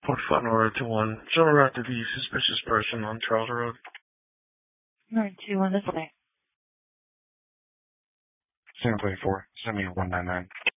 Port Fenora to 1. Generate the suspicious person on Charles Road. Alright, 2-1 this way. San 24, send me 199.